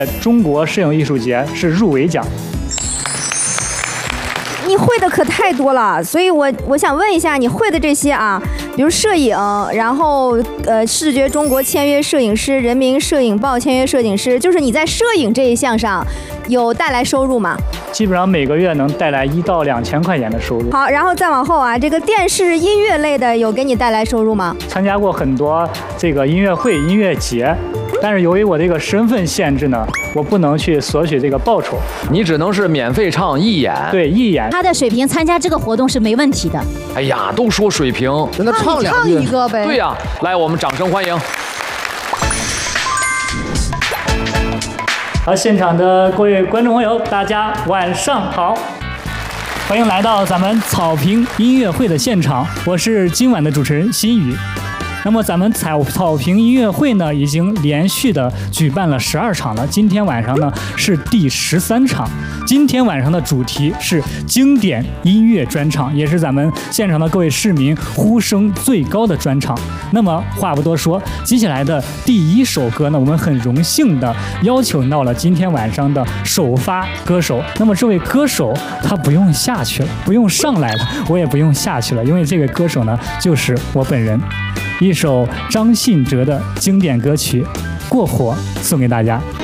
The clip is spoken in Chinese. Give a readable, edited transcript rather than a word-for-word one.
中国摄影艺术节是入围奖。 你会的可太多了，所以我想问一下，你会的这些啊，比如摄影，然后视觉中国签约摄影师、人民摄影报签约摄影师，就是你在摄影这一项上有带来收入吗？ 基本上每个月能带来1到2千块钱的收入。 好，然后再往后啊，这个电视音乐类的有给你带来收入吗？ 参加过很多这个音乐会、音乐节，但是由于我这个身份限制呢，我不能去索取这个报酬。 你只能是免费唱一演。 对，一演。 他的水平参加这个活动是没问题的。 哎呀，都说水平， 让他唱两句。 唱一个呗。 对呀，来，我们掌声欢迎。 好，现场的各位观众朋友，大家晚上好，欢迎来到咱们草坪音乐会的现场，我是今晚的主持人心宇。那么咱们草坪音乐会呢，已经连续的举办了12场了，今天晚上呢是第13场。今天晚上的主题是经典音乐专场，也是咱们现场的各位市民呼声最高的专场。那么话不多说，接下来的第一首歌呢，我们很荣幸的邀请到了今天晚上的首发歌手。那么这位歌手他不用下去了，不用上来了，我也不用下去了，因为这位歌手呢就是我本人。一首张信哲的经典歌曲《过火》送给大家。